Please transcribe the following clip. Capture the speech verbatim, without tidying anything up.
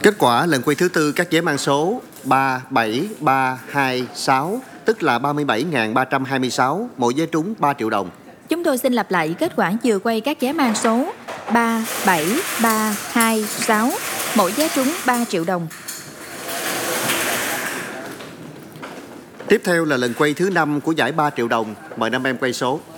Kết quả lần quay thứ tư các vé mang số ba bảy ba hai sáu, tức là ba mươi bảy nghìn ba trăm hai mươi sáu, mỗi vé trúng ba triệu đồng. Chúng tôi xin lặp lại kết quả vừa quay các vé mang số ba bảy ba hai sáu, mỗi vé trúng ba triệu đồng. Tiếp theo là lần quay thứ năm của giải ba triệu đồng. Mời năm em quay số.